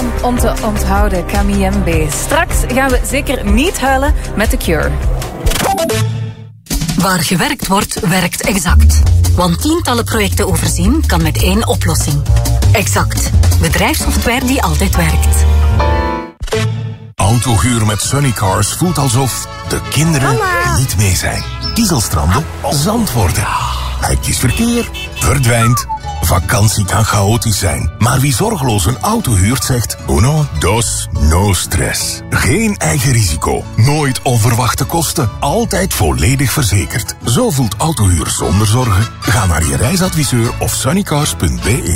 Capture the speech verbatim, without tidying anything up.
naam om te onthouden, Kamiembe. Straks gaan we zeker niet huilen met The Cure. Waar gewerkt wordt, werkt Exact. Want tientallen projecten overzien kan met één oplossing. Exact. Bedrijfssoftware die altijd werkt. Autohuur met Sunnycars voelt alsof de kinderen Mama. niet mee zijn. Kiezelstranden zand worden. Hectisch verkeer verdwijnt. Vakantie kan chaotisch zijn. Maar wie zorgeloos een auto huurt zegt uno, dos, no stress. Geen eigen risico. Nooit onverwachte kosten. Altijd volledig verzekerd. Zo voelt autohuur zonder zorgen. Ga naar je reisadviseur of sunnycars punt be.